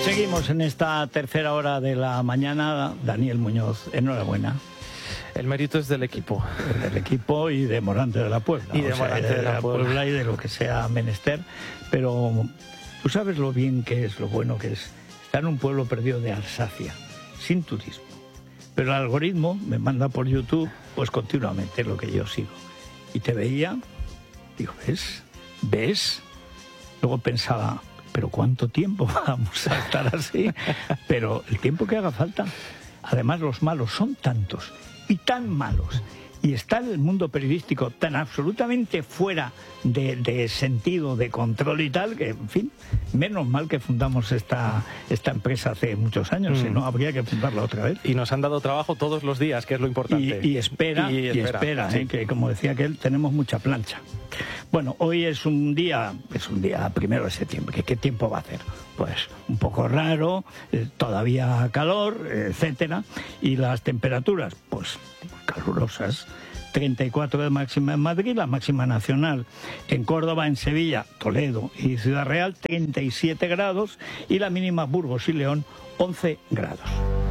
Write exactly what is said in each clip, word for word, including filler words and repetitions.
Seguimos en esta tercera hora de la mañana. Daniel Muñoz, enhorabuena. El mérito es del equipo. Del equipo y de Morante de la Puebla. Y de o sea, Morante de, de la, la Puebla. Puebla y de lo que sea menester. Pero tú sabes lo bien que es, lo bueno que es estar en un pueblo perdido de Alsacia, sin turismo. Pero el algoritmo me manda por YouTube pues continuamente lo que yo sigo. Y te veía, digo, ¿ves? ¿Ves? Luego pensaba, ¿pero cuánto tiempo vamos a estar así? Pero el tiempo que haga falta. Además, los malos son tantos y tan malos. Y está el mundo periodístico tan absolutamente fuera de, de sentido, de control y tal, que, en fin, menos mal que fundamos esta, esta empresa hace muchos años, mm. si no, habría que fundarla otra vez. Y nos han dado trabajo todos los días, que es lo importante. Y, y espera, y, y espera, espera sí. eh, que como decía aquel, tenemos mucha plancha. Bueno, hoy es un día, es un día primero de septiembre. ¿Qué, qué tiempo va a hacer? Pues un poco raro, eh, todavía calor, etcétera. Y las temperaturas, pues calurosas. treinta y cuatro de máxima en Madrid, la máxima nacional en Córdoba, en Sevilla, Toledo y Ciudad Real, treinta y siete grados, y la mínima Burgos y León, once grados.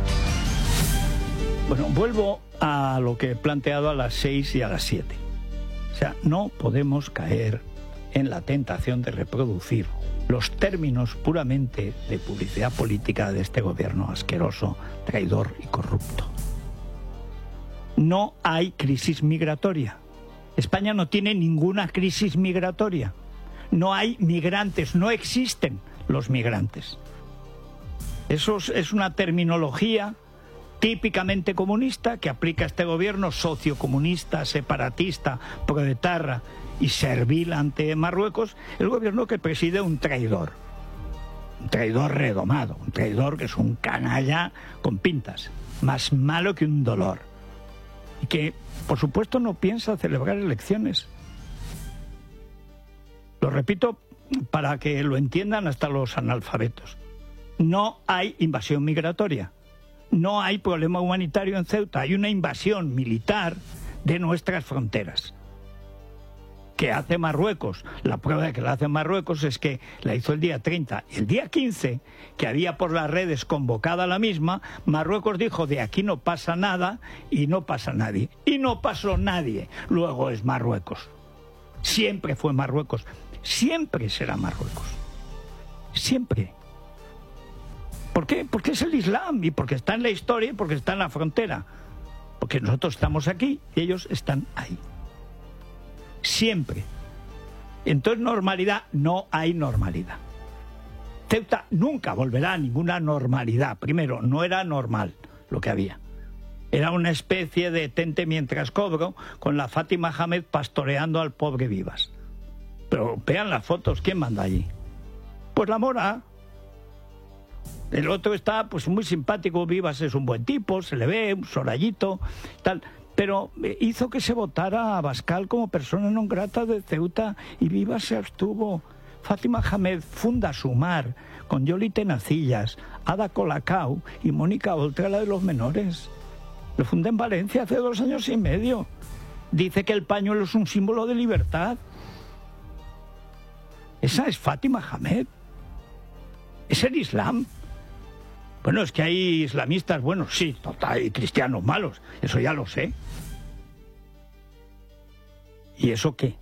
Bueno, vuelvo a lo que he planteado a las seis y a las siete. O sea, no podemos caer en la tentación de reproducir los términos puramente de publicidad política de este gobierno asqueroso, traidor y corrupto. No hay crisis migratoria. España no tiene ninguna crisis migratoria. No hay migrantes, no existen los migrantes. Eso es una terminología típicamente comunista que aplica este gobierno sociocomunista, separatista, proetarra y servil ante Marruecos, el gobierno que preside un traidor. Un traidor redomado, un traidor que es un canalla con pintas, más malo que un dolor. Y que, por supuesto, no piensa celebrar elecciones. Lo repito para que lo entiendan hasta los analfabetos. No hay invasión migratoria. No hay problema humanitario en Ceuta. Hay una invasión militar de nuestras fronteras. ¿Qué hace Marruecos? La prueba de que la hace Marruecos es que la hizo el día treinta. Y el día quince, que había por las redes convocada la misma, Marruecos dijo, de aquí no pasa nada y no pasa nadie. Y no pasó nadie. Luego es Marruecos. Siempre fue Marruecos. Siempre será Marruecos. Siempre. ¿Por qué? Porque es el Islam y porque está en la historia y porque está en la frontera. Porque nosotros estamos aquí y ellos están ahí. Siempre. Entonces, normalidad, no hay normalidad. Ceuta nunca volverá a ninguna normalidad. Primero, no era normal lo que había. Era una especie de tente mientras cobro con la Fátima Hamed pastoreando al pobre Vivas. Pero vean las fotos, ¿quién manda allí? Pues la Mora. El otro está pues muy simpático, Vivas es un buen tipo, se le ve, un sorayito, tal. Pero hizo que se votara a Abascal como persona non grata de Ceuta y Vivas se abstuvo. Fátima Hamed funda Sumar con Yoli Tenacillas, Ada Colacao y Mónica Oltra, la de los menores. Lo funda en Valencia hace dos años y medio. Dice que el pañuelo es un símbolo de libertad. Esa es Fátima Hamed. Es el Islam. Bueno, es que hay islamistas buenos, sí, total, y cristianos malos, eso ya lo sé. ¿Y eso qué?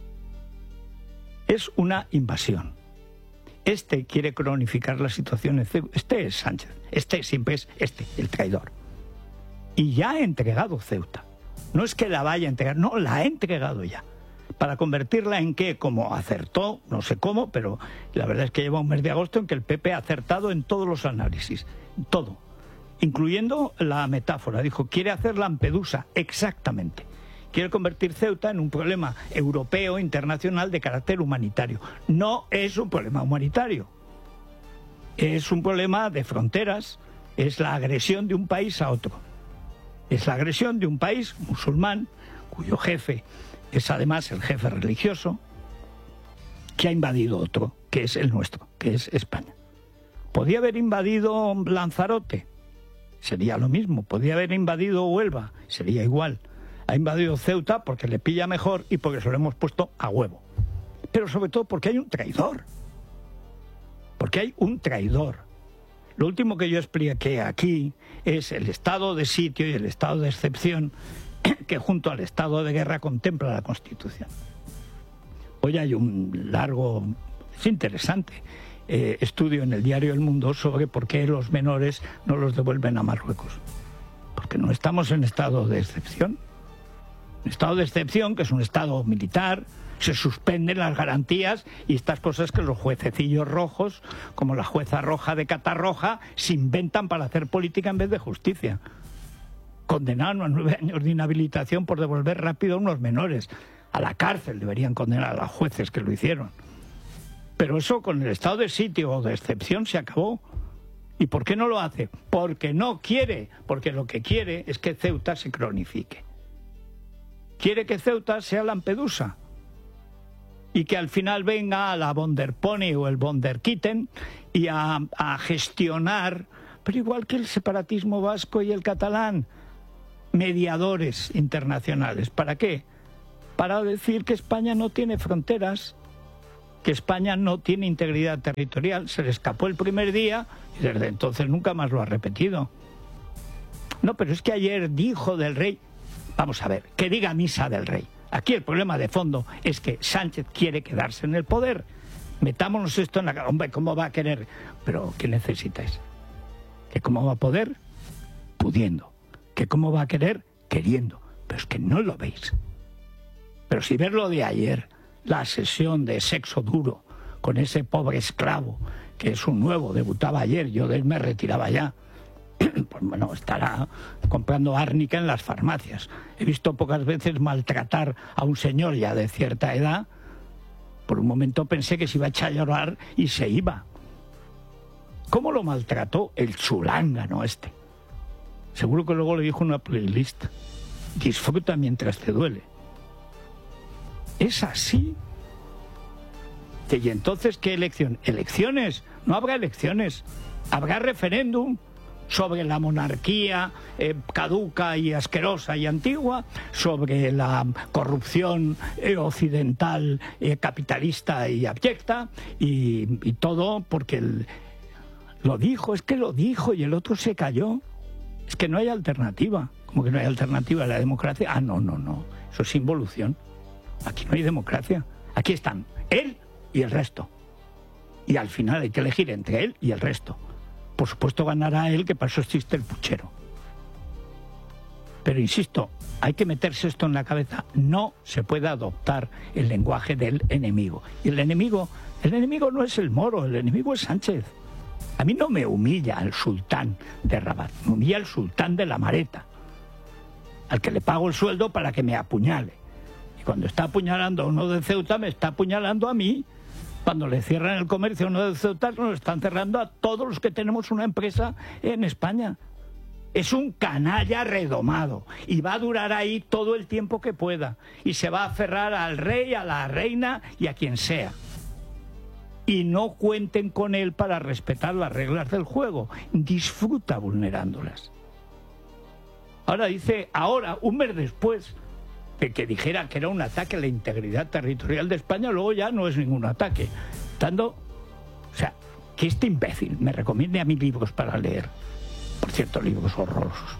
Es una invasión. Este quiere cronificar la situación. Este es Sánchez, este siempre es este, el traidor. Y ya ha entregado Ceuta. No es que la vaya a entregar, no, la ha entregado ya. Para convertirla en qué, como acertó, no sé cómo, pero la verdad es que lleva un mes de agosto en que el P P ha acertado en todos los análisis, todo, incluyendo la metáfora. Dijo, quiere hacer Lampedusa, exactamente. Quiere convertir Ceuta en un problema europeo, internacional, de carácter humanitario. No es un problema humanitario, es un problema de fronteras, es la agresión de un país a otro. Es la agresión de un país musulmán, cuyo jefe es además el jefe religioso, que ha invadido otro, que es el nuestro, que es España. Podía haber invadido Lanzarote, sería lo mismo. Podía haber invadido Huelva, sería igual. Ha invadido Ceuta porque le pilla mejor y porque se lo hemos puesto a huevo. Pero sobre todo porque hay un traidor. Porque hay un traidor. Lo último que yo expliqué aquí es el estado de sitio y el estado de excepción que junto al estado de guerra contempla la Constitución. Hoy hay un largo, es interesante, eh, estudio en el diario El Mundo sobre por qué los menores no los devuelven a Marruecos. Porque no estamos en estado de excepción. En estado de excepción, que es un estado militar, se suspenden las garantías y estas cosas que los juececillos rojos, como la jueza roja de Catarroja, se inventan para hacer política en vez de justicia. Condenaron a nueve años de inhabilitación por devolver rápido a unos menores. A la cárcel deberían condenar a los jueces que lo hicieron. Pero eso con el estado de sitio o de excepción se acabó. ¿Y por qué no lo hace? Porque no quiere, porque lo que quiere es que Ceuta se cronifique. Quiere que Ceuta sea Lampedusa y que al final venga la von der Pony o el von der Kitten y a, a gestionar, pero igual que el separatismo vasco y el catalán, mediadores internacionales. ¿Para qué? Para decir que España no tiene fronteras, que España no tiene integridad territorial. Se le escapó el primer día y desde entonces nunca más lo ha repetido. No, pero es que ayer dijo del rey, vamos a ver, que diga misa del rey. Aquí el problema de fondo es que Sánchez quiere quedarse en el poder. Metámonos esto en la cara. Hombre, ¿cómo va a querer? Pero ¿qué necesitáis? ¿Que cómo va a poder? Pudiendo. ¿Que cómo va a querer? Queriendo. Pero es que no lo veis. Pero si ver lo de ayer, la sesión de sexo duro con ese pobre esclavo, que es un nuevo, debutaba ayer, yo de él me retiraba ya, pues bueno, estará comprando árnica en las farmacias. He visto pocas veces maltratar a un señor ya de cierta edad. Por un momento pensé que se iba a echar a llorar y se iba. ¿Cómo lo maltrató el chulángano este? Seguro que luego le dijo una playlist: disfruta mientras te duele. Es así. ¿Y entonces qué elección? ¿Elecciones? No habrá elecciones. Habrá referéndum sobre la monarquía eh, caduca y asquerosa y antigua, sobre la corrupción eh, occidental, eh, capitalista y abyecta, y, y todo porque el, lo dijo, es que lo dijo y el otro se cayó. Es que no hay alternativa. ¿Cómo que no hay alternativa a la democracia? Ah, no, no, no. Eso es involución. Aquí no hay democracia. Aquí están él y el resto. Y al final hay que elegir entre él y el resto. Por supuesto ganará él, que para eso existe el puchero. Pero insisto, hay que meterse esto en la cabeza. No se puede adoptar el lenguaje del enemigo. Y el enemigo, el enemigo no es el Moro, el enemigo es Sánchez. A mí no me humilla el sultán de Rabat, me humilla el sultán de la Mareta, al que le pago el sueldo para que me apuñale. Y cuando está apuñalando a uno de Ceuta, me está apuñalando a mí. Cuando le cierran el comercio a uno de Ceuta, nos están cerrando a todos los que tenemos una empresa en España. Es un canalla redomado y va a durar ahí todo el tiempo que pueda. Y se va a aferrar al rey, a la reina y a quien sea. Y no cuenten con él para respetar las reglas del juego. Disfruta vulnerándolas. Ahora dice, ahora, un mes después de que dijera que era un ataque a la integridad territorial de España, luego ya no es ningún ataque. Dando, o sea, que este imbécil me recomiende a mí libros para leer. Por cierto, libros horrorosos.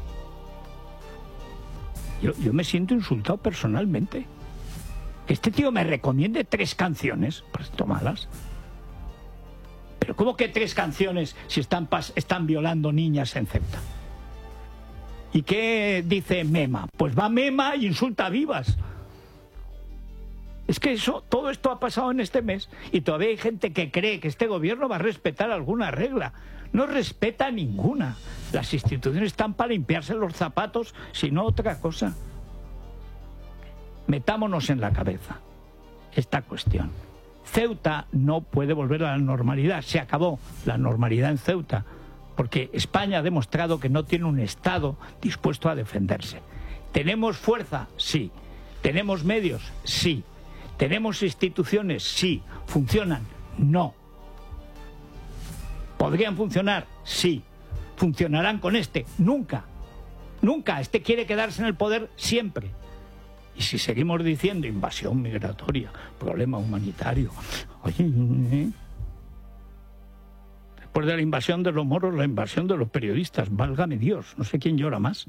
Yo, yo me siento insultado personalmente. Que este tío me recomiende tres canciones, por cierto, malas. Pero ¿cómo que tres canciones si están, pas están violando niñas en Ceuta? ¿Y qué dice Mema? Pues va Mema y insulta a vivas. Es que eso, todo esto ha pasado en este mes y todavía hay gente que cree que este gobierno va a respetar alguna regla. No respeta ninguna. Las instituciones están para limpiarse los zapatos, si no otra cosa. Metámonos en la cabeza esta cuestión. Ceuta no puede volver a la normalidad. Se acabó la normalidad en Ceuta. Porque España ha demostrado que no tiene un Estado dispuesto a defenderse. ¿Tenemos fuerza? Sí. ¿Tenemos medios? Sí. ¿Tenemos instituciones? Sí. ¿Funcionan? No. ¿Podrían funcionar? Sí. ¿Funcionarán con este? Nunca. Nunca. Este quiere quedarse en el poder siempre. Y si seguimos diciendo invasión migratoria, problema humanitario, oye, ¿eh? Después Después de la invasión de los moros, la invasión de los periodistas. Válgame Dios, no sé quién llora más.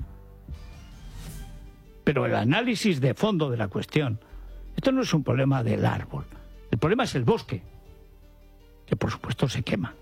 Pero el análisis de fondo de la cuestión, esto no es un problema del árbol. El problema es el bosque, que por supuesto se quema.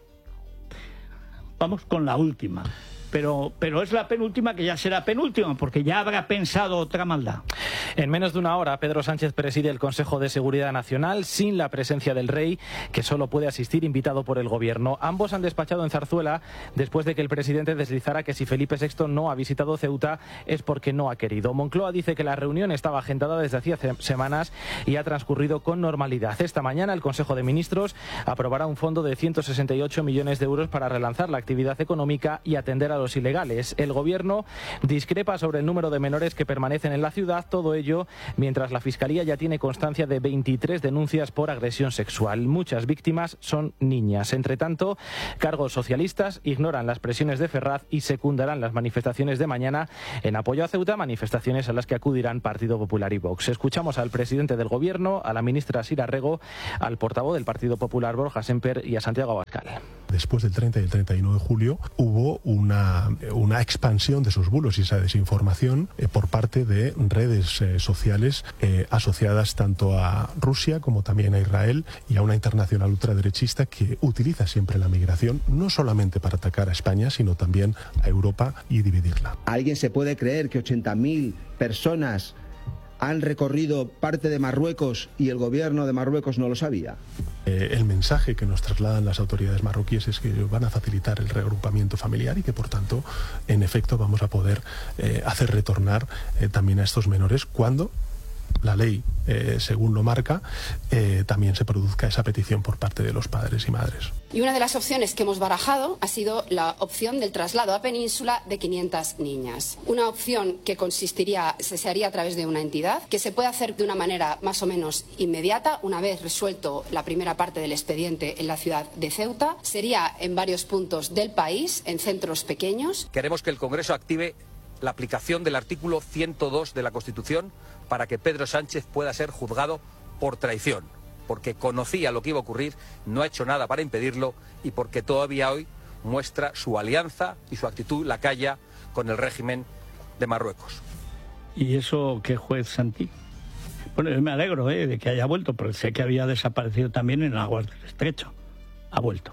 Vamos con la última. Pero, pero es la penúltima, que ya será penúltima, porque ya habrá pensado otra maldad. En menos de una hora, Pedro Sánchez preside el Consejo de Seguridad Nacional sin la presencia del rey, que solo puede asistir invitado por el gobierno. Ambos han despachado en Zarzuela después de que el presidente deslizara que si Felipe sexto no ha visitado Ceuta es porque no ha querido. Moncloa dice que la reunión estaba agendada desde hacía semanas y ha transcurrido con normalidad. Esta mañana el Consejo de Ministros aprobará un fondo de ciento sesenta y ocho millones de euros para relanzar la actividad económica y atender a los ilegales. El gobierno discrepa sobre el número de menores que permanecen en la ciudad, todo ello mientras la Fiscalía ya tiene constancia de veintitrés denuncias por agresión sexual. Muchas víctimas son niñas. Entre tanto, cargos socialistas ignoran las presiones de Ferraz y secundarán las manifestaciones de mañana en apoyo a Ceuta, manifestaciones a las que acudirán Partido Popular y Vox. Escuchamos al presidente del gobierno, a la ministra Sira Rego, al portavoz del Partido Popular Borja Semper y a Santiago Abascal. Después del treinta y el treinta y uno de julio hubo una, una expansión de esos bulos y esa desinformación eh, por parte de redes eh, sociales eh, asociadas tanto a Rusia como también a Israel y a una internacional ultraderechista que utiliza siempre la migración no solamente para atacar a España, sino también a Europa y dividirla. ¿Alguien se puede creer que ochenta mil personas han recorrido parte de Marruecos y el gobierno de Marruecos no lo sabía? Eh, el mensaje que nos trasladan las autoridades marroquíes es que van a facilitar el reagrupamiento familiar y que, por tanto, en efecto, vamos a poder eh, hacer retornar eh, también a estos menores cuando la ley, eh, según lo marca, eh, también se produzca esa petición por parte de los padres y madres. Y una de las opciones que hemos barajado ha sido la opción del traslado a Península de quinientas niñas. Una opción que consistiría, se haría a través de una entidad, que se puede hacer de una manera más o menos inmediata, una vez resuelto la primera parte del expediente en la ciudad de Ceuta. Sería en varios puntos del país, en centros pequeños. Queremos que el Congreso active la aplicación del artículo ciento dos de la Constitución para que Pedro Sánchez pueda ser juzgado por traición, porque conocía lo que iba a ocurrir, no ha hecho nada para impedirlo y porque todavía hoy muestra su alianza y su actitud lacaya con el régimen de Marruecos. ¿Y eso qué juez, Santi? Bueno, yo me alegro ¿eh? de que haya vuelto, pero sé que había desaparecido también en aguas del Estrecho. Ha vuelto.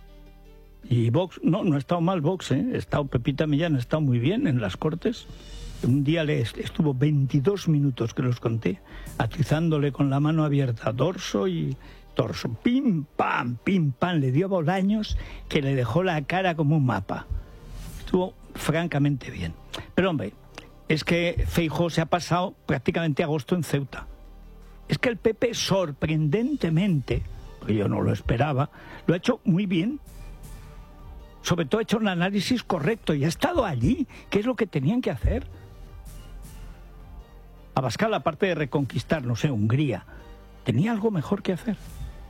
Y Vox, no, no ha estado mal Vox, ¿eh? Ha estado Pepita Millán, ha estado muy bien en las Cortes. Un día le estuvo veintidós minutos, que los conté, atizándole con la mano abierta dorso y torso. Pim, pam, pim, pam. Le dio Bolaños que le dejó la cara como un mapa. Estuvo francamente bien. Pero, hombre, es que Feijóo se ha pasado prácticamente agosto en Ceuta. Es que el P P, sorprendentemente, porque yo no lo esperaba, lo ha hecho muy bien. Sobre todo ha hecho un análisis correcto y ha estado allí, que es lo que tenían que hacer. Abascal, aparte de reconquistar, no sé, Hungría, tenía algo mejor que hacer.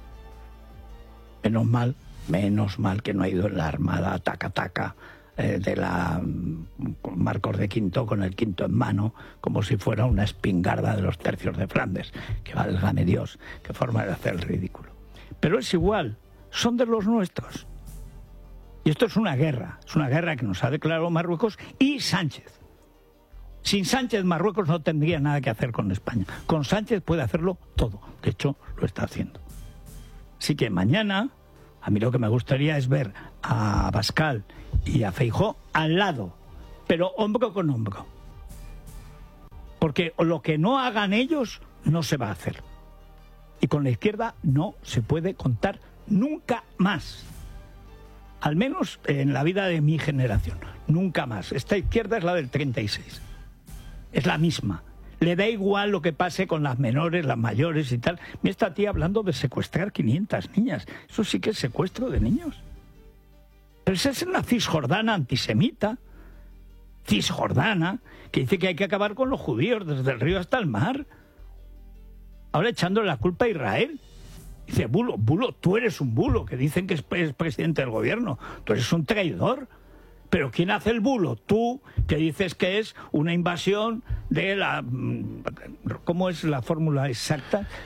Menos mal, menos mal que no ha ido en la armada taca-taca eh, de la Marcos de Quinto con el quinto en mano, como si fuera una espingarda de los tercios de Flandes. Que válgame Dios, qué forma de hacer el ridículo. Pero es igual, son de los nuestros. Y esto es una guerra, es una guerra que nos ha declarado Marruecos y Sánchez. Sin Sánchez, Marruecos no tendría nada que hacer con España. Con Sánchez puede hacerlo todo. De hecho, lo está haciendo. Así que mañana, a mí lo que me gustaría es ver a Abascal y a Feijóo al lado, pero hombro con hombro. Porque lo que no hagan ellos, no se va a hacer. Y con la izquierda no se puede contar nunca más. Al menos en la vida de mi generación. Nunca más. Esta izquierda es la del treinta y seis. Es la misma. Le da igual lo que pase con las menores, las mayores y tal. Mira esta tía hablando de secuestrar quinientas niñas. Eso sí que es secuestro de niños. Pero esa es una cisjordana antisemita. Cisjordana, que dice que hay que acabar con los judíos desde el río hasta el mar. Ahora echándole la culpa a Israel. Dice, bulo, bulo, tú eres un bulo, que dicen que es presidente del gobierno. Tú eres un traidor. Pero ¿quién hace el bulo? Tú, que dices que es una invasión de la... ¿Cómo es la fórmula exacta?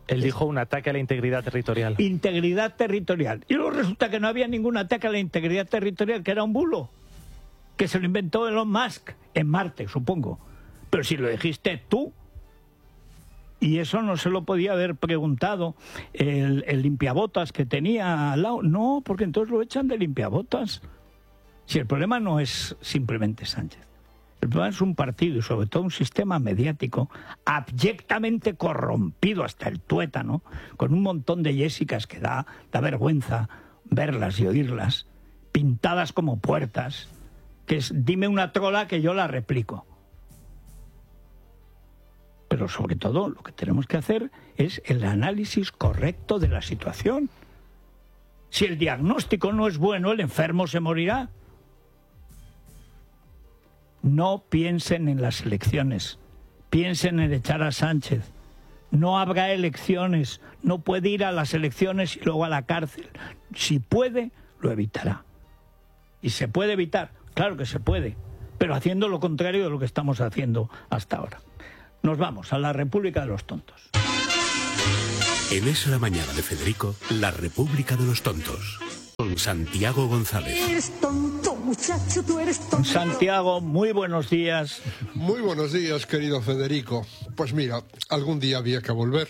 Él dijo un ataque a la integridad territorial. Integridad territorial. Y luego resulta que no había ningún ataque a la integridad territorial, que era un bulo, que se lo inventó Elon Musk en Marte, supongo. Pero si lo dijiste tú, y eso no se lo podía haber preguntado el, el limpiabotas que tenía al lado. No, porque entonces lo echan de limpiabotas. Si el problema no es simplemente Sánchez. El problema es un partido y sobre todo un sistema mediático abyectamente corrompido hasta el tuétano, con un montón de Jessicas que da, da vergüenza verlas y oírlas, pintadas como puertas, que es dime una trola que yo la replico. Pero sobre todo lo que tenemos que hacer es el análisis correcto de la situación. Si el diagnóstico no es bueno, el enfermo se morirá. No piensen en las elecciones, piensen en echar a Sánchez. No habrá elecciones, no puede ir a las elecciones y luego a la cárcel. Si puede, lo evitará. Y se puede evitar, claro que se puede, pero haciendo lo contrario de lo que estamos haciendo hasta ahora. Nos vamos a la República de los Tontos. En Es la Mañana de Federico, la República de los Tontos. Con Santiago González. Eres tonto, muchacho, tú eres tonto. Santiago, muy buenos días. Muy buenos días, querido Federico. Pues mira, algún día había que volver.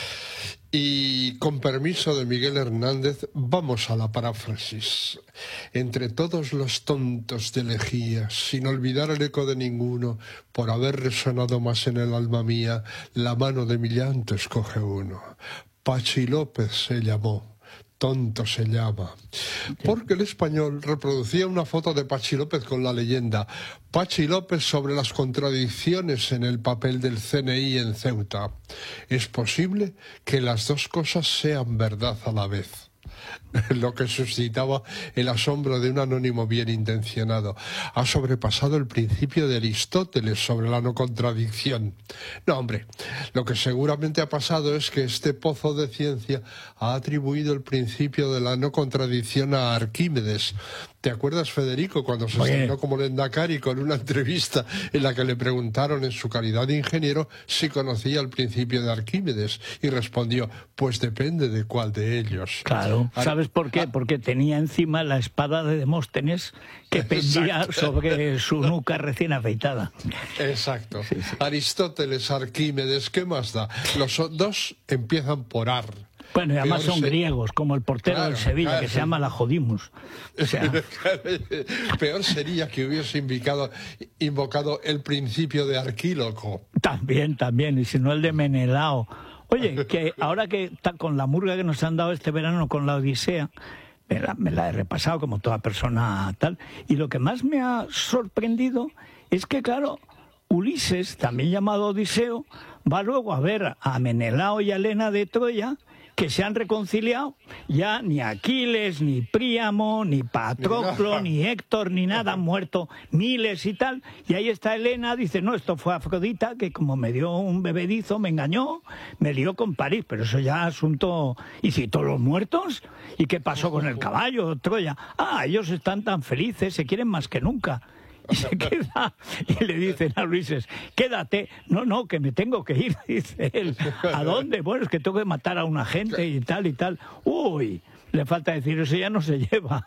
Y con permiso de Miguel Hernández, vamos a la paráfrasis. Entre todos los tontos de Lejía, sin olvidar el eco de ninguno, por haber resonado más en el alma mía, la mano de mi llanto escoge uno. Pachi López se llamó. Tonto se llama. Porque el español reproducía una foto de Pachi López con la leyenda Pachi López sobre las contradicciones en el papel del C N I en Ceuta. Es posible que las dos cosas sean verdad a la vez. Lo que suscitaba el asombro de un anónimo bien intencionado. Ha sobrepasado el principio de Aristóteles sobre la no contradicción. No, hombre, lo que seguramente ha pasado es que este pozo de ciencia ha atribuido el principio de la no contradicción a Arquímedes. ¿Te acuerdas, Federico, cuando se estrenó como Lendakari con una entrevista en la que le preguntaron en su calidad de ingeniero si conocía el principio de Arquímedes? Y respondió, pues depende de cuál de ellos. Claro, ¿sabes por qué? Porque tenía encima la espada de Demóstenes que pendía Exacto. sobre su nuca recién afeitada. Exacto. Sí, sí. Aristóteles, Arquímedes, ¿qué más da? Los dos empiezan por ar. Bueno, y además Peor son se... griegos, como el portero claro, del Sevilla, claro. que se llama Lajodimus. O sea... Peor sería que hubiese invocado, invocado el principio de Arquíloco. También, también, y si no el de Menelao. Oye, que ahora que está con la murga que nos han dado este verano con la Odisea, me la, me la he repasado como toda persona tal, y lo que más me ha sorprendido es que, claro, Ulises, también llamado Odiseo, va luego a ver a Menelao y a Helena de Troya, que se han reconciliado, ya ni Aquiles, ni Príamo, ni Patroclo, ni Héctor, ni nada, han muerto miles y tal, y ahí está Helena, dice, no, esto fue Afrodita, que como me dio un bebedizo, me engañó, me lió con París, pero eso ya es asunto... ¿Y citó los muertos? ¿Y qué pasó con el caballo, Troya? Ah, ellos están tan felices, se quieren más que nunca. Y se queda, y le dicen a Ulises, quédate. No, no, que me tengo que ir, dice él. ¿A dónde? Bueno, es que tengo que matar a una gente y tal y tal. Uy, le falta decir, eso ya no se lleva.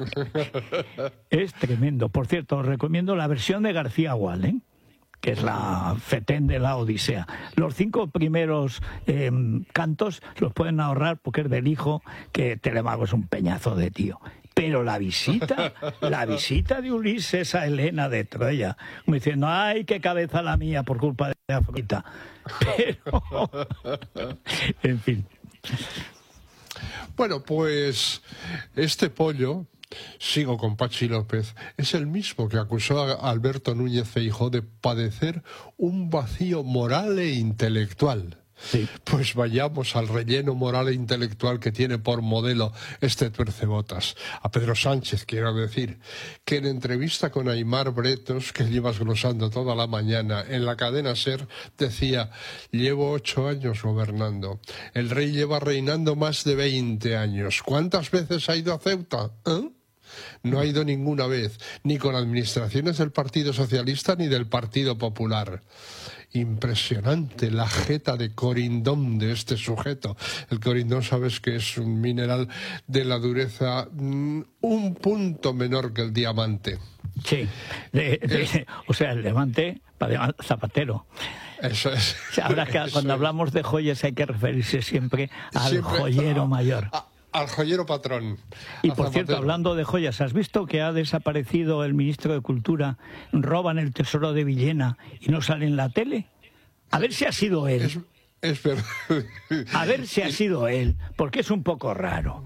Es tremendo. Por cierto, os recomiendo la versión de García Gual, ¿eh? que es la Fetén de la Odisea. Los cinco primeros eh, cantos los pueden ahorrar porque es del hijo, que Telemaco es un peñazo de tío. Pero la visita, la visita de Ulises a Helena de Troya, como diciendo, ay, qué cabeza la mía por culpa de Afrodita. Pero, en fin. Bueno, pues este pollo, sigo con Pachi López, es el mismo que acusó a Alberto Núñez Feijóo de padecer un vacío moral e intelectual. Sí. Pues vayamos al relleno moral e intelectual que tiene por modelo este tuercebotas. A Pedro Sánchez, quiero decir, que en entrevista con Aimar Bretos, que llevas glosando toda la mañana, en la cadena SER, decía, llevo ocho años gobernando. El rey lleva reinando más de veinte años. ¿Cuántas veces ha ido a Ceuta? ¿Eh? No ha ido ninguna vez, ni con administraciones del Partido Socialista ni del Partido Popular. Impresionante la jeta de corindón de este sujeto. El corindón, sabes que es un mineral de la dureza mm, un punto menor que el diamante. Sí, de, de, es, o sea, el diamante para Zapatero. Eso es. O sea, ahora que eso cuando es. hablamos de joyas hay que referirse siempre al Siempre joyero a, mayor. A, al joyero patrón. Y por cierto, hablando de joyas, ¿has visto que ha desaparecido el ministro de Cultura? Roban el tesoro de Villena y no sale en la tele. A ver si ha sido él. Es, es verdad. A ver si ha sido él, porque es un poco raro.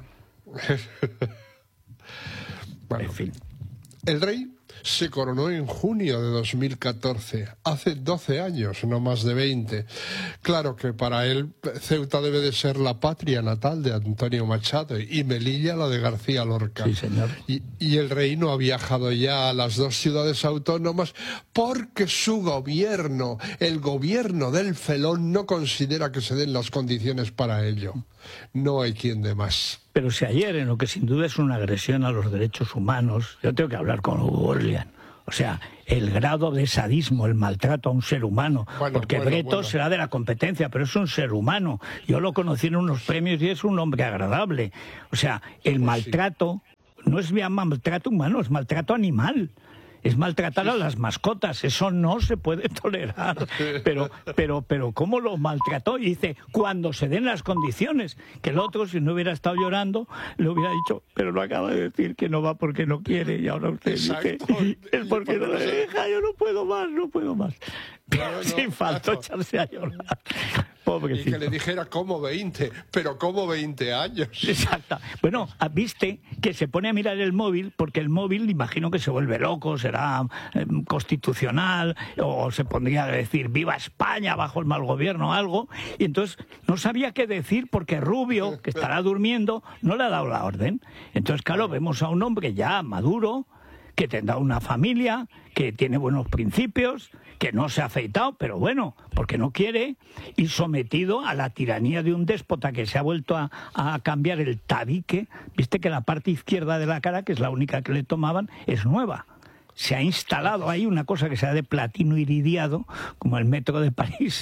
Bueno, en fin. El rey se coronó en junio de dos mil catorce, hace doce años, no más de veinte. Claro que para él Ceuta debe de ser la patria natal de Antonio Machado y Melilla la de García Lorca. Sí, señor. Y, y el rey no ha viajado ya a las dos ciudades autónomas porque su gobierno, el gobierno del Felón, no considera que se den las condiciones para ello. No hay quien dé más. Pero si ayer, en lo que sin duda es una agresión a los derechos humanos, yo tengo que hablar con Hugo Orlean. O sea, el grado de sadismo, el maltrato a un ser humano. Bueno, porque bueno, Breto bueno. será de la competencia, pero es un ser humano. Yo lo conocí en unos premios y es un hombre agradable. O sea, el Pues maltrato sí. no es bien maltrato humano, es maltrato animal. Es maltratar sí. a las mascotas, eso no se puede tolerar. Pero, pero, pero, ¿cómo lo maltrató? Y dice, cuando se den las condiciones, que el otro, si no hubiera estado llorando, le hubiera dicho, pero lo acaba de decir que no va porque no quiere, y ahora usted Exacto. dice, es porque no le deja, yo no puedo más, no puedo más. Pero no, sin falta claro. echarse a llorar. Pobrecito. Y que le dijera como veinte, pero como veinte años. Exacto. Bueno, viste que se pone a mirar el móvil, porque el móvil, imagino que se vuelve loco, será eh, constitucional, o se pondría a decir viva España bajo el mal gobierno o algo, y entonces no sabía qué decir porque Rubio, que estará durmiendo, no le ha dado la orden. Entonces, claro, vemos a un hombre ya maduro, que tendrá una familia, que tiene buenos principios, que no se ha afeitado, pero bueno, porque no quiere, y sometido a la tiranía de un déspota que se ha vuelto a, a cambiar el tabique. Viste que la parte izquierda de la cara, que es la única que le tomaban, es nueva. Se ha instalado ahí una cosa que sea de platino iridiado, como el metro de París.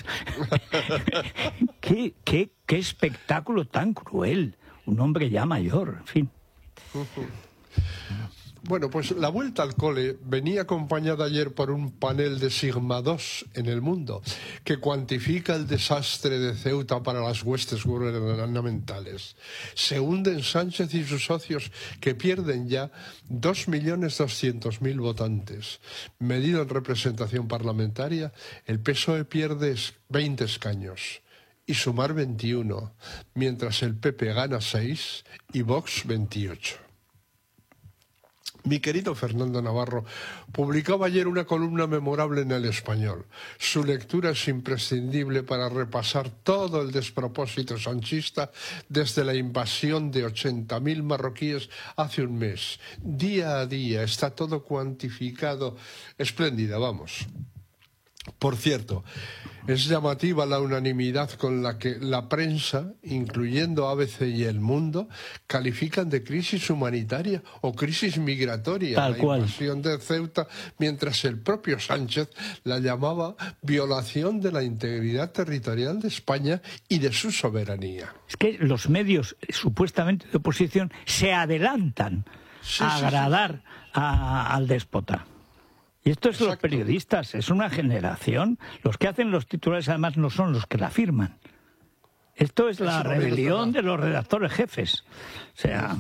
¿Qué, qué, qué espectáculo tan cruel. Un hombre ya mayor, en fin. Bueno, pues la vuelta al cole venía acompañada ayer por un panel de Sigma dos en el mundo, que cuantifica el desastre de Ceuta para las huestes gubernamentales. Se hunden Sánchez y sus socios, que pierden ya dos millones doscientos mil votantes. Medido en representación parlamentaria, el P S O E pierde veinte escaños y Sumar veintiuno, mientras el P P gana seis y Vox veintiocho. Mi querido Fernando Navarro publicaba ayer una columna memorable en El Español. Su lectura es imprescindible para repasar todo el despropósito sanchista desde la invasión de ochenta mil marroquíes hace un mes. Día a día está todo cuantificado. Espléndida, vamos. Por cierto, es llamativa la unanimidad con la que la prensa, incluyendo A B C y El Mundo, califican de crisis humanitaria o crisis migratoria Tal la cual. invasión de Ceuta, mientras el propio Sánchez la llamaba violación de la integridad territorial de España y de su soberanía. Es que los medios supuestamente de oposición se adelantan Sí, a sí, agradar sí. A, al déspota. Y esto es Exacto. los periodistas, es una generación. Los que hacen los titulares además no son los que la firman. Esto es la Eso también es rebelión verdad. de los redactores jefes. O sea,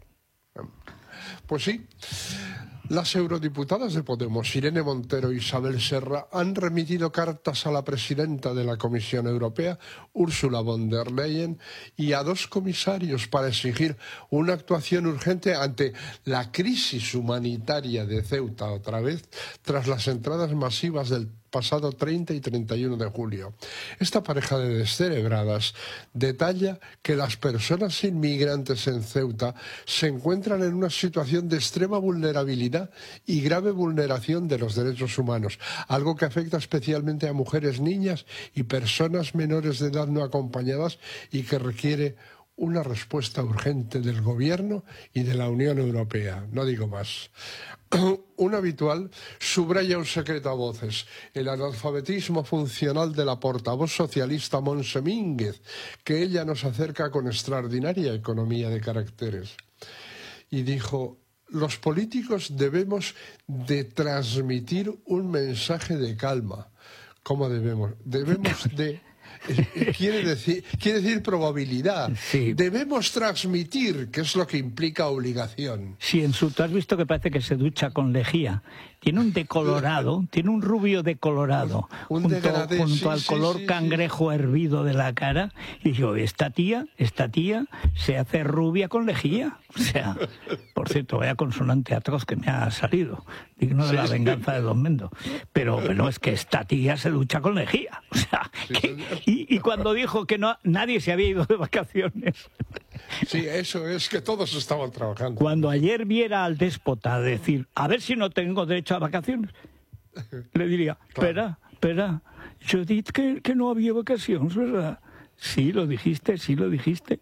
Pues sí. Las eurodiputadas de Podemos, Irene Montero y Isabel Serra, han remitido cartas a la presidenta de la Comisión Europea, Ursula von der Leyen, y a dos comisarios para exigir una actuación urgente ante la crisis humanitaria de Ceuta, otra vez, tras las entradas masivas del pasado treinta y treinta y uno de julio. Esta pareja de descerebradas detalla que las personas inmigrantes en Ceuta se encuentran en una situación de extrema vulnerabilidad y grave vulneración de los derechos humanos, algo que afecta especialmente a mujeres, niñas y personas menores de edad no acompañadas y que requiere una respuesta urgente del Gobierno y de la Unión Europea. No digo más. Un habitual subraya un secreto a voces: el analfabetismo funcional de la portavoz socialista Montse Mínguez, que ella nos acerca con extraordinaria economía de caracteres. Y dijo: los políticos debemos de transmitir un mensaje de calma. ¿Cómo debemos? Debemos de... Quiere decir, quiere decir probabilidad. Sí. Debemos transmitir, que es lo que implica obligación. Sí, en su, tú has visto que parece que se ducha con lejía. Tiene un decolorado, tiene un rubio decolorado, un, un junto, degradé, junto sí, al sí, color sí, cangrejo sí. hervido de la cara. Y yo, esta tía, esta tía se hace rubia con lejía. O sea, por cierto, vaya consonante atroz que me ha salido, digno de sí, la venganza sí. de Don Mendo. Pero, pero es que esta tía se ducha con lejía. O sea, que, y, y cuando dijo que no, nadie se había ido de vacaciones. Sí, eso es, que todos estaban trabajando. Cuando ayer viera al déspota decir, a ver si no tengo derecho a vacaciones, le diría, espera, espera, yo dije que, que no había vacaciones, ¿verdad? Sí, lo dijiste, sí lo dijiste.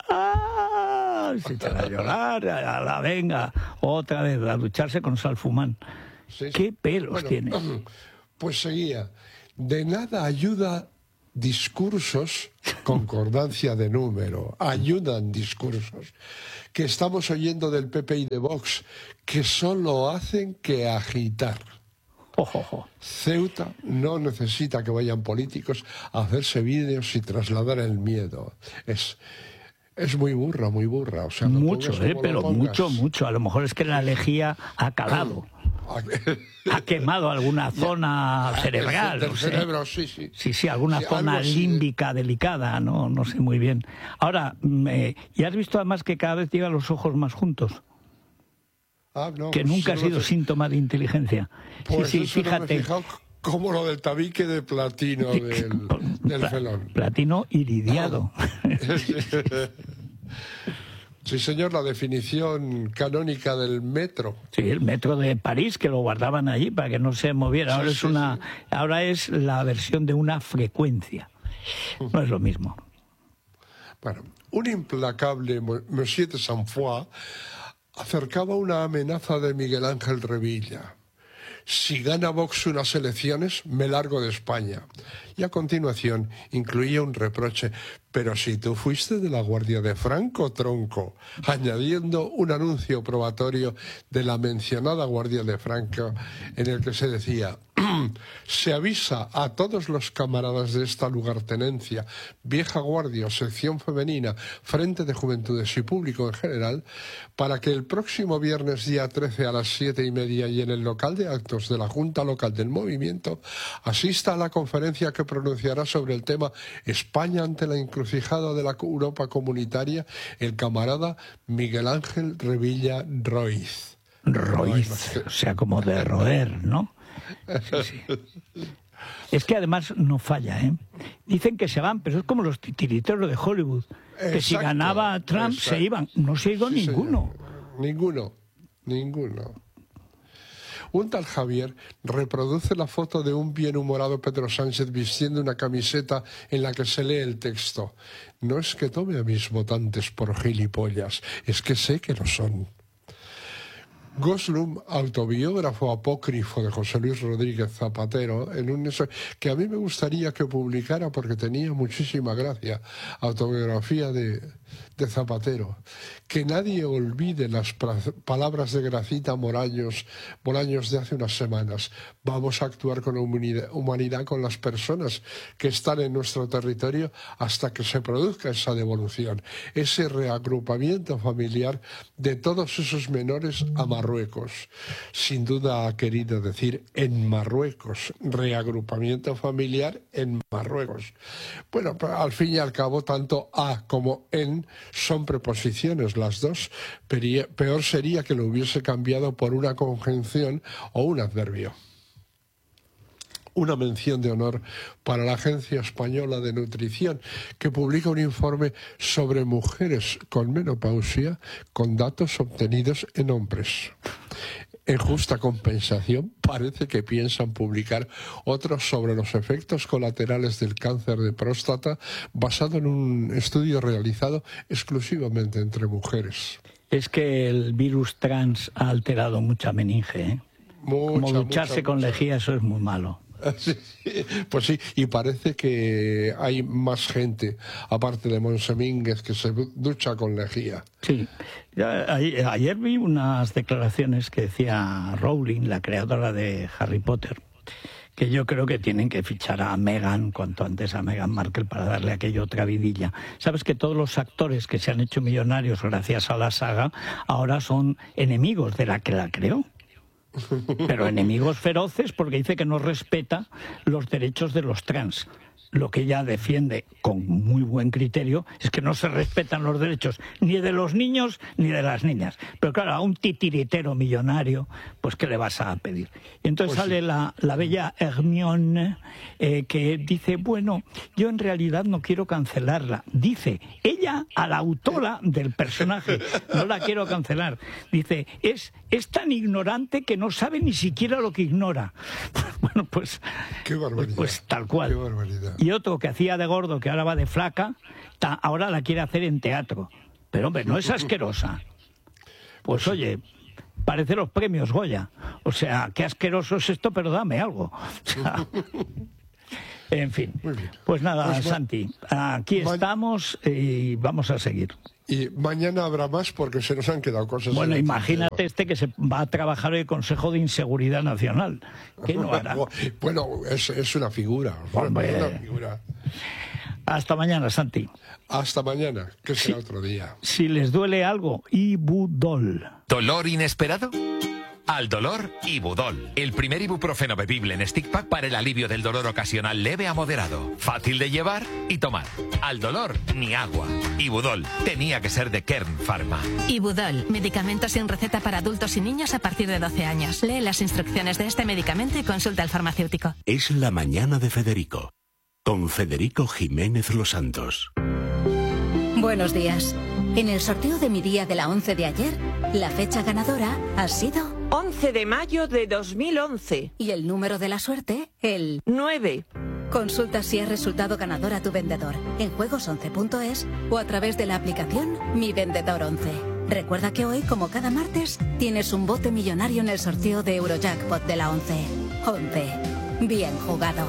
¡Ah! Se echará a llorar, a la venga, otra vez, a ducharse con salfumán. Sí, sí. ¿Qué pelos bueno, tiene? Pues seguía, de nada ayuda discursos, concordancia de número, ayudan discursos que estamos oyendo del P P y de Vox, que solo hacen que agitar. Ojo. Ceuta no necesita que vayan políticos a hacerse vídeos y trasladar el miedo. Es, es muy burra, muy burra. O sea, mucho, eh, pero mucho, mucho. A lo mejor es que la lejía ha calado. Ha quemado alguna zona cerebral. Del no sé. cerebro, sí, sí. Sí, sí, alguna sí, zona límbica delicada, no, no sé muy bien. Ahora, eh, ¿y has visto además que cada vez lleva los ojos más juntos? Ah, no, que nunca ha sido te... síntoma de inteligencia. Pues sí, sí, eso fíjate. No me he fijado, como lo del tabique de platino del, del Pla felón. Platino iridiado. Sí, señor, la definición canónica del metro. Sí, el metro de París, que lo guardaban allí para que no se moviera. Ahora, sí, es, sí, una, sí. ahora es la versión de una frecuencia. No es lo mismo. Bueno, un implacable Monsieur de Saint-Foy acercaba una amenaza de Miguel Ángel Revilla. Si gana Vox unas elecciones, me largo de España. Y a continuación incluía un reproche: pero si tú fuiste de la Guardia de Franco, tronco, añadiendo un anuncio probatorio de la mencionada Guardia de Franco en el que se decía: se avisa a todos los camaradas de esta lugartenencia, vieja guardia o sección femenina, Frente de Juventudes y público en general, para que el próximo viernes día trece a las siete y media y en el local de actos de la Junta Local del Movimiento asista a la conferencia que pronunciará sobre el tema España ante la encrucijada de la Europa comunitaria el camarada Miguel Ángel Revilla Roiz. Roiz, o sea, como de roer, ¿no? Sí, sí. Es que además no falla, ¿eh? Dicen que se van, pero es como los titiriteros de Hollywood. Exacto, que si ganaba Trump exacto. se iban. No se ha ido sí, ninguno. Señor. Ninguno, ninguno. Un tal Javier reproduce la foto de un bienhumorado Pedro Sánchez vistiendo una camiseta en la que se lee el texto: no es que tome a mis votantes por gilipollas, es que sé que lo son. Goslum, autobiógrafo apócrifo de José Luis Rodríguez Zapatero, en un que a mí me gustaría que publicara porque tenía muchísima gracia, autobiografía de, de Zapatero. Que nadie olvide las palabras de Gracita Moraños, Moraños de hace unas semanas. Vamos a actuar con humanidad, humanidad con las personas que están en nuestro territorio hasta que se produzca esa devolución, ese reagrupamiento familiar de todos esos menores a Marruecos. Sin duda ha querido decir en Marruecos, reagrupamiento familiar en Marruecos. Bueno, al fin y al cabo, tanto a como en son preposiciones las dos. Peor sería que lo hubiese cambiado por una conjunción o un adverbio. Una mención de honor para la Agencia Española de Nutrición, que publica un informe sobre mujeres con menopausia con datos obtenidos en hombres. en justa compensación, parece que piensan publicar otros sobre los efectos colaterales del cáncer de próstata, basado en un estudio realizado exclusivamente entre mujeres. Es que el virus trans ha alterado mucha meninge, ¿eh? Mucha, Como ducharse mucha, con mucha. lejía, eso es muy malo. Sí, pues sí, y parece que hay más gente, aparte de Monsemínguez, que se ducha con lejía. Sí. Ya, ayer, ayer vi unas declaraciones que decía Rowling, la creadora de Harry Potter, que yo creo que tienen que fichar a Meghan, cuanto antes a Meghan Markle, para darle aquello otra vidilla. Sabes que todos los actores que se han hecho millonarios gracias a la saga ahora son enemigos de la que la creó. Pero enemigos feroces porque dice que no respeta los derechos de los trans. Lo que ella defiende con muy buen criterio es que no se respetan los derechos ni de los niños ni de las niñas. Pero claro, a un titiritero millonario, pues ¿qué le vas a pedir? Y entonces pues sale sí. la, la bella Hermione, eh, que dice, bueno, yo en realidad no quiero cancelarla. Dice ella a la autora del personaje, no la quiero cancelar. Dice, es, es tan ignorante que no sabe ni siquiera lo que ignora. Bueno, pues, Qué barbaridad. pues tal cual. Qué barbaridad. Y otro que hacía de gordo, que ahora va de flaca, ta, ahora la quiere hacer en teatro. Pero hombre, no es asquerosa. Pues oye, parece los premios Goya. O sea, qué asqueroso es esto, pero dame algo. O sea, en fin. Pues nada, pues, Santi, aquí estamos y vamos a seguir. Y mañana habrá más porque se nos han quedado cosas. Bueno, imagínate este que se va a trabajar el Consejo de Inseguridad Nacional. ¿Qué no hará? Bueno, es, es una figura. Hombre. Una figura. Hasta mañana, Santi. Hasta mañana, que será si, otro día. Si les duele algo, Ibudol. ¿Dolor inesperado? Al dolor, Ibudol. El primer ibuprofeno bebible en stick pack para el alivio del dolor ocasional leve a moderado. Fácil de llevar y tomar. Al dolor, ni agua. Ibudol. Tenía que ser de Kern Pharma. Ibudol. Medicamento sin receta para adultos y niños a partir de doce años. Lee las instrucciones de este medicamento y consulta al farmacéutico. Es la mañana de Federico. Con Federico Jiménez Los Santos. Buenos días. En el sorteo de mi día de la once de ayer, la fecha ganadora ha sido once de mayo de dos mil once. Y el número de la suerte, el nueve. Consulta si has resultado ganador a tu vendedor en juegos once punto es o a través de la aplicación Mi Vendedor once. Recuerda que hoy, como cada martes, tienes un bote millonario en el sorteo de Eurojackpot de la once. once. Bien jugado.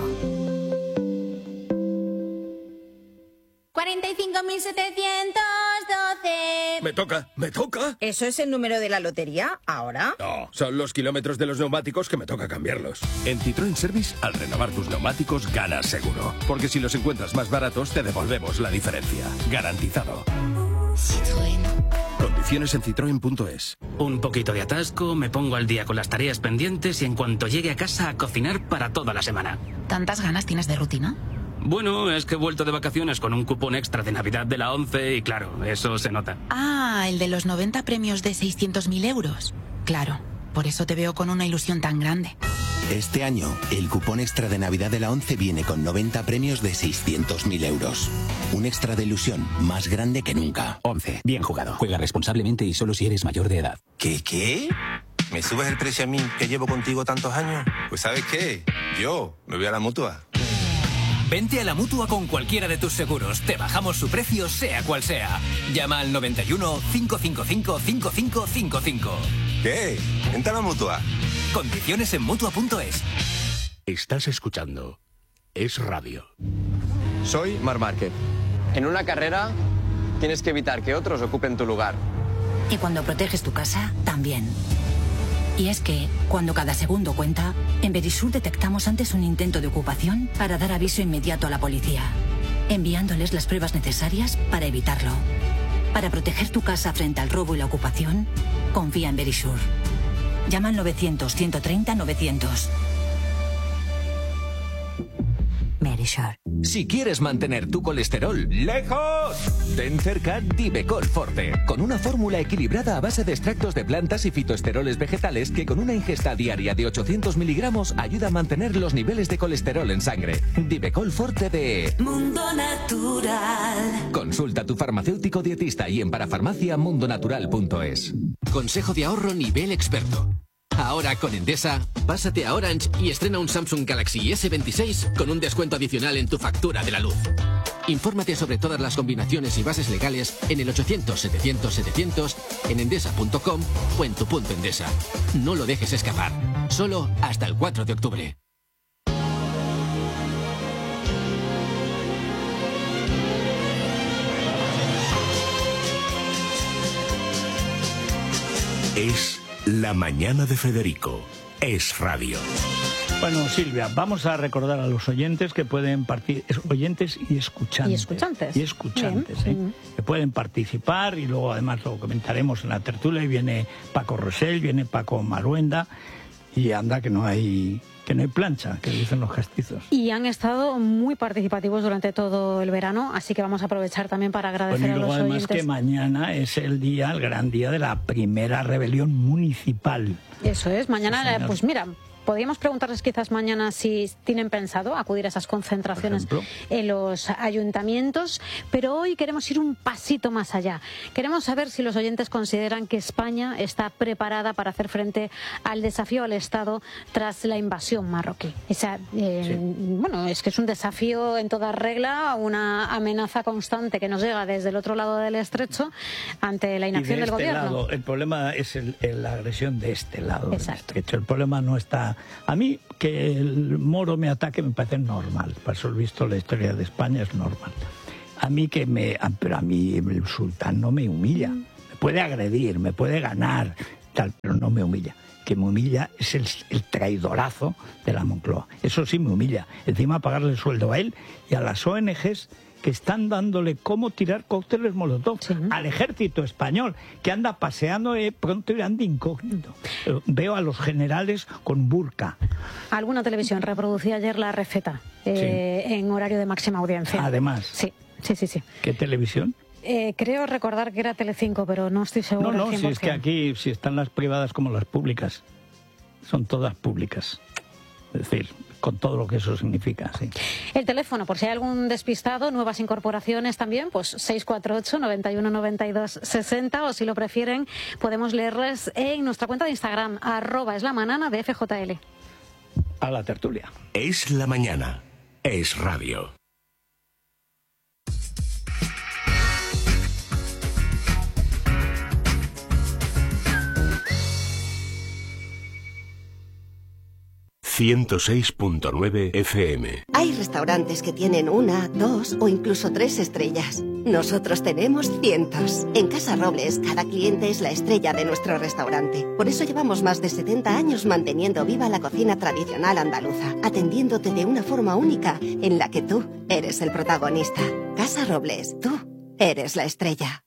cuarenta y cinco mil setecientos doce. Me toca, me toca. ¿Eso es el número de la lotería ahora? No, son los kilómetros de los neumáticos que me toca cambiarlos. En Citroën Service, al renovar tus neumáticos, ganas seguro. Porque si los encuentras más baratos, te devolvemos la diferencia. Garantizado. Citroën. Condiciones en citroen punto es. Un poquito de atasco, me pongo al día con las tareas pendientes y en cuanto llegue a casa a cocinar para toda la semana. ¿Tantas ganas tienes de rutina? Bueno, es que he vuelto de vacaciones con un cupón extra de Navidad de la once y claro, eso se nota. Ah, el de los noventa premios de seiscientos mil euros. Claro, por eso te veo con una ilusión tan grande. Este año, el cupón extra de Navidad de la once viene con noventa premios de seiscientos mil euros. Un extra de ilusión más grande que nunca. once. Bien jugado. Juega responsablemente y solo si eres mayor de edad. ¿Qué, qué? ¿Me subes el precio a mí, que llevo contigo tantos años? Pues ¿sabes qué? Yo me voy a la Mutua. Vente a la Mutua con cualquiera de tus seguros. Te bajamos su precio, sea cual sea. Llama al noventa y uno, cinco cinco cinco, cinco cinco cinco cinco. ¿Qué? Vente a la Mutua. Condiciones en Mutua punto es. Estás escuchando Es Radio. Soy Marc Márquez. En una carrera tienes que evitar que otros ocupen tu lugar. Y cuando proteges tu casa, también. Y es que, cuando cada segundo cuenta, en Verisur detectamos antes un intento de ocupación para dar aviso inmediato a la policía, enviándoles las pruebas necesarias para evitarlo. Para proteger tu casa frente al robo y la ocupación, confía en Verisur. Llama al novecientos, ciento treinta, novecientos. Verisur. Si quieres mantener tu colesterol lejos, ten cerca Divecol Forte, con una fórmula equilibrada a base de extractos de plantas y fitoesteroles vegetales que con una ingesta diaria de ochocientos miligramos ayuda a mantener los niveles de colesterol en sangre. Divecol Forte de Mundo Natural. Consulta a tu farmacéutico dietista y en parafarmacia mundo natural punto es. Consejo de ahorro nivel experto. Ahora con Endesa, pásate a Orange y estrena un Samsung Galaxy ese veintiséis con un descuento adicional en tu factura de la luz. Infórmate sobre todas las combinaciones y bases legales en el ochocientos setecientos setecientos, en endesa punto com o en tu punto Endesa. No lo dejes escapar. Solo hasta el cuatro de octubre. Es La Mañana de Federico. Es radio. Bueno, Silvia, vamos a recordar a los oyentes que pueden participar, oyentes y escuchantes. Y escuchantes. Y escuchantes, Bien. ¿eh? Mm. Que pueden participar y luego además lo comentaremos en la tertulia y viene Paco Rosell, viene Paco Maruenda y anda que no hay que no hay plancha, que dicen los castizos. Y han estado muy participativos durante todo el verano, así que vamos a aprovechar también para agradecer Bueno, y luego a los además oyentes. que mañana es el día, el gran día de la primera rebelión municipal. Eso es, mañana, Sí, señor. pues mira, podríamos preguntarles quizás mañana si tienen pensado acudir a esas concentraciones en los ayuntamientos, pero hoy queremos ir un pasito más allá. Queremos saber si los oyentes consideran que España está preparada para hacer frente al desafío al Estado tras la invasión marroquí. Esa, eh, sí. Bueno, es que es un desafío en toda regla, una amenaza constante que nos llega desde el otro lado del estrecho ante la inacción y de del este gobierno. Lado, el problema es el, el, la agresión de este lado del Exacto. estrecho. El problema no está. A mí que el moro me ataque me parece normal. Para eso visto la historia de España es normal. A mí que me, pero a mí el sultán no me humilla. Me puede agredir, me puede ganar, tal, pero no me humilla. Que me humilla es el, el traidorazo de la Moncloa. Eso sí me humilla. Encima pagarle el sueldo a él y a las O N Ges que están dándole cómo tirar cócteles molotov sí. al ejército español, que anda paseando, eh, pronto irán de incógnito. Eh, veo a los generales con burka. Alguna televisión reproducía ayer la receta eh, sí. en horario de máxima audiencia. Además. Sí, sí, sí. sí. ¿Qué televisión? Eh, creo recordar que era Telecinco, pero no estoy seguro. No, no, cien por ciento. si es que aquí, si están las privadas como las públicas, son todas públicas. Es decir, con todo lo que eso significa, sí. El teléfono, por si hay algún despistado, nuevas incorporaciones también, pues seis cuatro ocho, noventa y uno, noventa y dos, sesenta, o si lo prefieren, podemos leerles en nuestra cuenta de Instagram, arroba es la manana de F J L. A la tertulia. Es la mañana. Es radio. ciento seis punto nueve F M. Hay restaurantes que tienen una, dos o incluso tres estrellas. Nosotros tenemos cientos. En Casa Robles, cada cliente es la estrella de nuestro restaurante. Por eso llevamos más de setenta años manteniendo viva la cocina tradicional andaluza, atendiéndote de una forma única en la que tú eres el protagonista. Casa Robles, tú eres la estrella.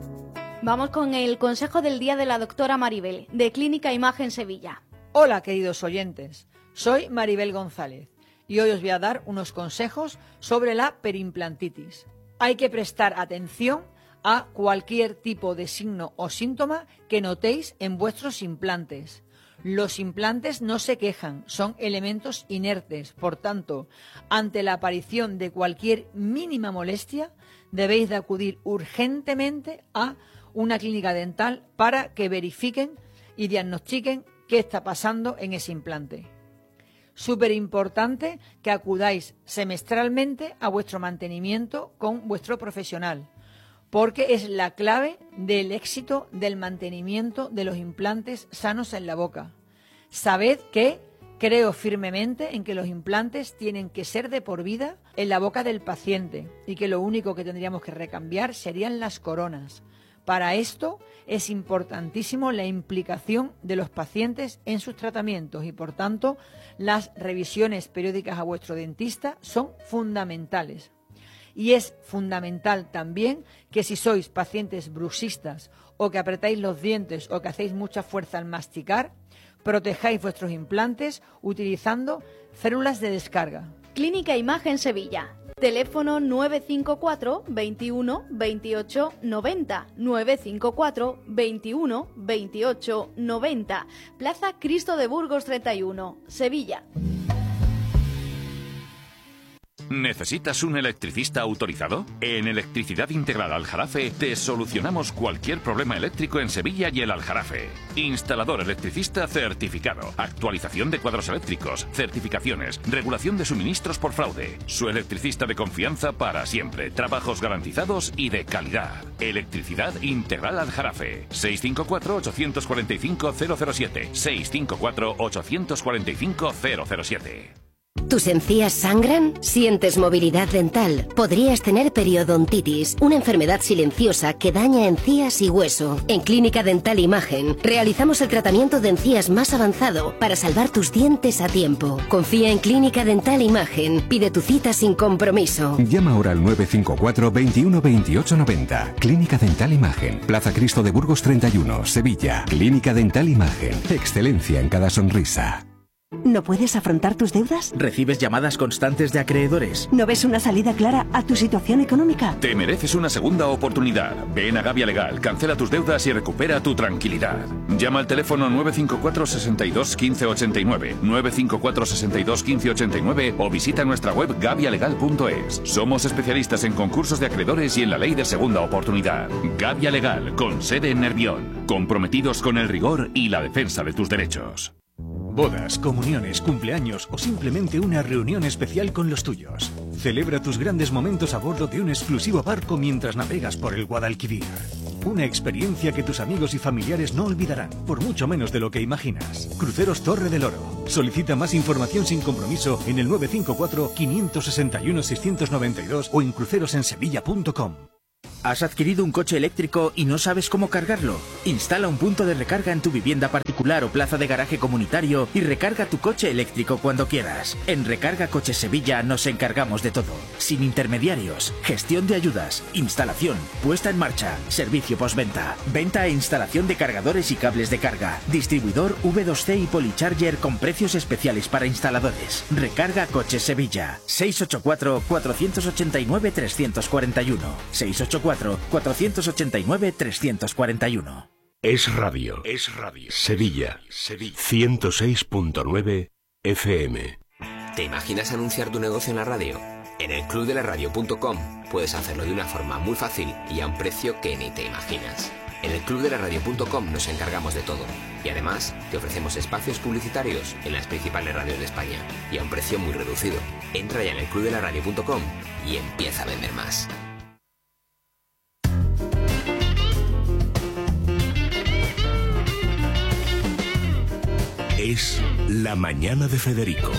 Vamos con el consejo del día de la doctora Maribel, de Clínica Imagen Sevilla. Hola, queridos oyentes. Soy Maribel González y hoy os voy a dar unos consejos sobre la perimplantitis. Hay que prestar atención a cualquier tipo de signo o síntoma que notéis en vuestros implantes. Los implantes no se quejan, son elementos inertes. Por tanto, ante la aparición de cualquier mínima molestia, debéis de acudir urgentemente a una clínica dental para que verifiquen y diagnostiquen qué está pasando en ese implante. Súper importante que acudáis semestralmente a vuestro mantenimiento con vuestro profesional, porque es la clave del éxito del mantenimiento de los implantes sanos en la boca. Sabed que creo firmemente en que los implantes tienen que ser de por vida en la boca del paciente y que lo único que tendríamos que recambiar serían las coronas. Para esto es importantísimo la implicación de los pacientes en sus tratamientos y, por tanto, las revisiones periódicas a vuestro dentista son fundamentales. Y es fundamental también que si sois pacientes bruxistas o que apretáis los dientes o que hacéis mucha fuerza al masticar, protejáis vuestros implantes utilizando células de descarga. Clínica Imagen Sevilla. Teléfono nueve cinco cuatro, veintiuno, veintiocho, noventa, nueve cinco cuatro, veintiuno, veintiocho, noventa. Plaza Cristo de Burgos treinta y uno, Sevilla. ¿Necesitas un electricista autorizado? En Electricidad Integral Aljarafe te solucionamos cualquier problema eléctrico en Sevilla y el Aljarafe. Instalador electricista certificado, actualización de cuadros eléctricos, certificaciones, regulación de suministros por fraude. Su electricista de confianza para siempre, trabajos garantizados y de calidad. Electricidad Integral Aljarafe. seis cinco cuatro, ocho cuatro cinco, cero cero siete. seis cinco cuatro, ocho cuatro cinco, cero cero siete. ¿Tus encías sangran? ¿Sientes movilidad dental? Podrías tener periodontitis, una enfermedad silenciosa que daña encías y hueso. En Clínica Dental Imagen realizamos el tratamiento de encías más avanzado para salvar tus dientes a tiempo. Confía en Clínica Dental Imagen. Pide tu cita sin compromiso. Llama ahora al nueve cinco cuatro, veintiuno, veintiocho, noventa. Clínica Dental Imagen. Plaza Cristo de Burgos treinta y uno, Sevilla. Clínica Dental Imagen. Excelencia en cada sonrisa. ¿No puedes afrontar tus deudas? ¿Recibes llamadas constantes de acreedores? ¿No ves una salida clara a tu situación económica? Te mereces una segunda oportunidad. Ven a Gavia Legal, cancela tus deudas y recupera tu tranquilidad. Llama al teléfono nueve cinco cuatro, sesenta y dos, quince ochenta y nueve, nueve cinco cuatro, sesenta y dos, quince ochenta y nueve o visita nuestra web gavia legal punto es. Somos especialistas en concursos de acreedores y en la ley de segunda oportunidad. Gavia Legal, con sede en Nervión. Comprometidos con el rigor y la defensa de tus derechos. Bodas, comuniones, cumpleaños o simplemente una reunión especial con los tuyos. Celebra tus grandes momentos a bordo de un exclusivo barco mientras navegas por el Guadalquivir. Una experiencia que tus amigos y familiares no olvidarán, por mucho menos de lo que imaginas. Cruceros Torre del Oro. Solicita más información sin compromiso en el nueve cinco cuatro, cinco seis uno, seis nueve dos o en crucerosensevilla punto com. ¿Has adquirido un coche eléctrico y no sabes cómo cargarlo? Instala un punto de recarga en tu vivienda particular o plaza de garaje comunitario y recarga tu coche eléctrico cuando quieras. En Recarga Coches Sevilla nos encargamos de todo. Sin intermediarios, gestión de ayudas, instalación, puesta en marcha, servicio postventa, venta e instalación de cargadores y cables de carga, distribuidor V dos C y Polycharger con precios especiales para instaladores. Recarga Coches Sevilla. seis ocho cuatro, cuatro ocho nueve, tres cuatro uno. seis ocho cuatro, cuatro ocho nueve, tres cuatro uno. Es Radio. Es Radio. Sevilla. Sevilla. ciento seis punto nueve F M. ¿Te imaginas anunciar tu negocio en la radio? En el club de la radio punto com puedes hacerlo de una forma muy fácil y a un precio que ni te imaginas. En el club de la radio punto com nos encargamos de todo y además te ofrecemos espacios publicitarios en las principales radios de España y a un precio muy reducido. Entra ya en el club de la radio punto com y empieza a vender más. Es la mañana de Federico.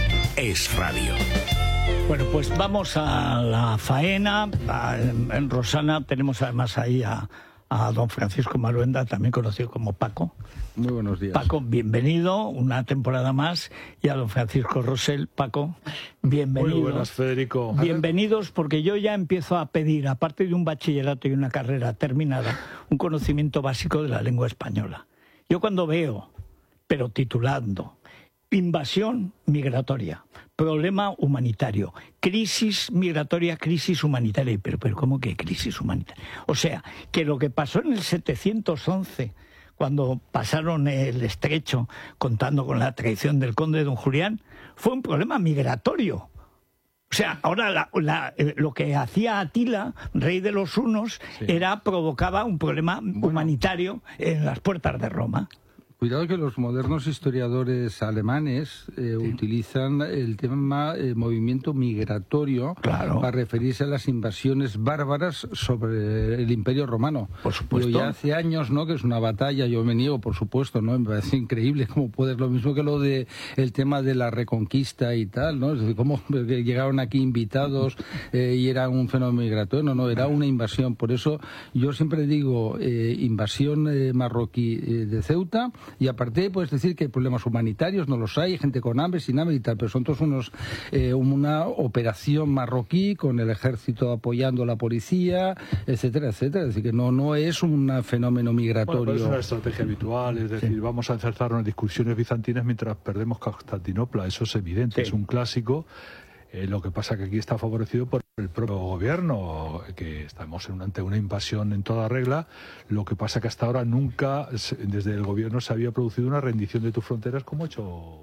Es Radio. Bueno, pues vamos a la faena. A, en, en Rosana tenemos además ahí a, a don Francisco Maruenda, también conocido como Paco. Muy buenos días. Paco, bienvenido, una temporada más. Y a don Francisco Rosell. Paco, bienvenido. Muy buenas, Federico. Bienvenidos, porque yo ya empiezo a pedir, aparte de un bachillerato y una carrera terminada, un conocimiento básico de la lengua española. Yo cuando veo, pero titulando, invasión migratoria, problema humanitario, crisis migratoria, crisis humanitaria. Pero, pero ¿cómo que crisis humanitaria? O sea, que lo que pasó en el setecientos once, cuando pasaron el estrecho contando con la traición del conde de Don Julián, fue un problema migratorio. O sea, ahora la, la, lo que hacía Atila, rey de los hunos, sí, era provocaba un problema bueno, humanitario en las puertas de Roma. Cuidado que los modernos historiadores alemanes eh, sí. utilizan el tema eh, movimiento migratorio claro. para referirse a las invasiones bárbaras sobre el Imperio Romano. Por supuesto. Pero ya hace años, ¿no?, que es una batalla, yo me niego, por supuesto, ¿no? Me parece increíble cómo puede, lo mismo que lo de el tema de la reconquista y tal, ¿no? Es decir, cómo llegaron aquí invitados eh, y era un fenómeno migratorio, no, no, era una invasión. Por eso yo siempre digo eh, invasión eh, marroquí eh, de Ceuta. Y aparte, puedes decir que hay problemas humanitarios, no los hay, gente con hambre, sin hambre y tal, pero son todos unos, eh, una operación marroquí con el ejército apoyando a la policía, etcétera, etcétera. Es decir, que no, no es un fenómeno migratorio. Bueno, es una estrategia habitual, es decir, sí. vamos a enzarzarnos en discusiones bizantinas mientras perdemos Constantinopla, eso es evidente, sí. es un clásico. Eh, lo que pasa que aquí está favorecido por el propio gobierno, que estamos en, ante una invasión en toda regla. Lo que pasa que hasta ahora nunca, desde el gobierno, se había producido una rendición de tus fronteras como ha hecho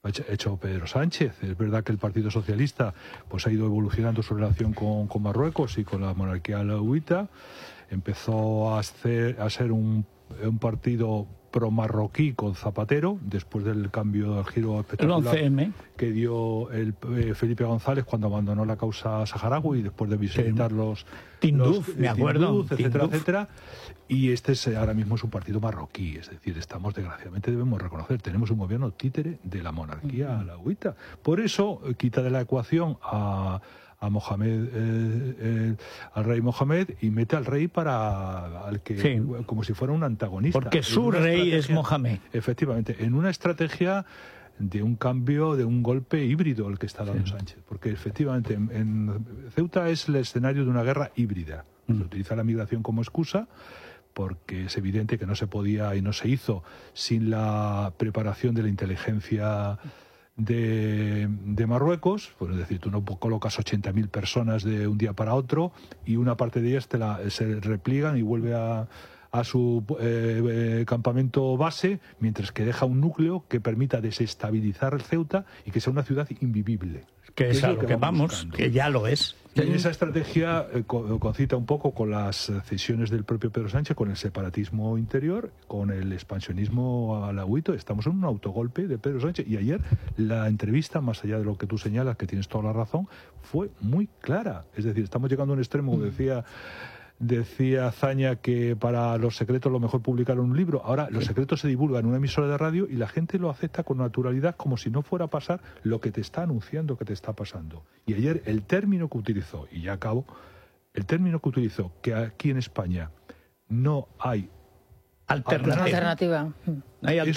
hecho Pedro Sánchez. Es verdad que el Partido Socialista pues ha ido evolucionando su relación con, con Marruecos y con la monarquía alauita. Empezó a, hacer, a ser un, un partido pro-marroquí con Zapatero, después del cambio del giro espectacular el once eme que dio el, eh, Felipe González cuando abandonó la causa saharaui y después de visitar los Tinduf, los, me acuerdo, Tinduf, etcétera, Tinduf. etcétera. Y este es, ahora mismo es un partido marroquí, es decir, estamos, desgraciadamente debemos reconocer, tenemos un gobierno títere de la monarquía uh-huh. alauita. Por eso eh, quita de la ecuación a a Mohamed, eh, eh, al rey Mohamed, y mete al rey para al que sí. como si fuera un antagonista. Porque su rey es Mohamed. Efectivamente, en una estrategia de un cambio, de un golpe híbrido el que está dando sí. Sánchez. Porque efectivamente en, en Ceuta es el escenario de una guerra híbrida. Mm. Se utiliza la migración como excusa, porque es evidente que no se podía y no se hizo sin la preparación de la inteligencia De, de Marruecos, pues es decir, tú no colocas ochenta mil personas de un día para otro y una parte de ellas te la, se repliegan y vuelve a, a su eh, eh, campamento base, mientras que deja un núcleo que permita desestabilizar Ceuta y que sea una ciudad invivible. Que es, es a lo que, que vamos, buscando. Que ya lo es. Y esa estrategia eh, co concita un poco con las cesiones del propio Pedro Sánchez, con el separatismo interior, con el expansionismo alauito. Estamos en un autogolpe de Pedro Sánchez. Y ayer la entrevista, más allá de lo que tú señalas, que tienes toda la razón, fue muy clara. Es decir, estamos llegando a un extremo, mm. decía... Decía Zaña que para los secretos lo mejor publicar un libro. Ahora los secretos se divulgan en una emisora de radio y la gente lo acepta con naturalidad como si no fuera a pasar lo que te está anunciando que te está pasando. Y ayer el término que utilizó, y ya acabo, el término que utilizó, que aquí en España no hay alternativa. alternativa. No hay alternativa.